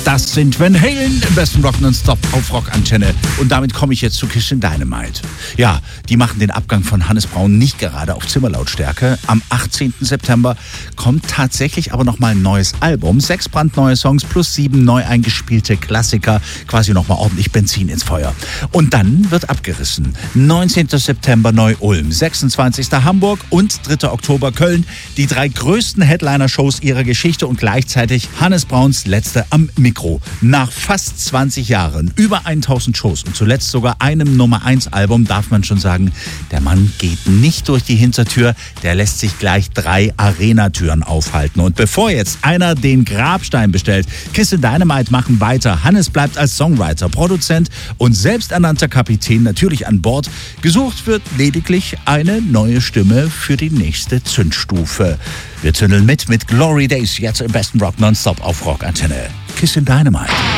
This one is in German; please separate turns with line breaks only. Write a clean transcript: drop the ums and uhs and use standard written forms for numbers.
Das sind Van Halen im besten Rock nonstop auf Rockantenne. Und damit komme ich jetzt zu Kissin' Dynamite. Ja, die machen den Abgang von Hannes Braun nicht gerade auf Zimmerlautstärke. Am 18. September kommt tatsächlich aber nochmal ein neues Album. 6 brandneue Songs plus 7 neu eingespielte Klassiker. Quasi nochmal ordentlich Benzin ins Feuer. Und dann wird abgerissen. 19. September Neu-Ulm, 26. Hamburg und 3. Oktober Köln. Die 3 größten Headliner-Shows ihrer Geschichte und gleichzeitig Hannes Brauns letzte am Mikro. Nach fast 20 Jahren, über 1000 Shows und zuletzt sogar einem Nummer-1-Album, darf man schon sagen, der Mann geht nicht durch die Hintertür, der lässt sich gleich 3 Arenatüren aufhalten. Und bevor jetzt einer den Grabstein bestellt, Kissin' Dynamite machen weiter. Hannes bleibt als Songwriter, Produzent und selbsternannter Kapitän natürlich an Bord. Gesucht wird lediglich eine neue Stimme für die nächste Zündstufe. Wir zündeln mit Glory Days, jetzt im besten Rock nonstop auf Rockantenne. Kissin' Dynamite.